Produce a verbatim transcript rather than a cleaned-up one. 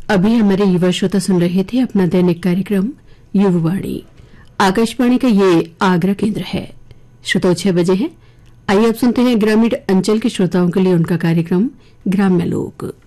अभी हमारे युवा श्रोता सुन रहे थे अपना दैनिक कार्यक्रम युवावाणी। आकाशवाणी का ये आगरा केंद्र है। श्रोता छह बजे है। आइए अब सुनते हैं ग्रामीण अंचल के श्रोताओं के लिए उनका कार्यक्रम ग्राम्य लोक।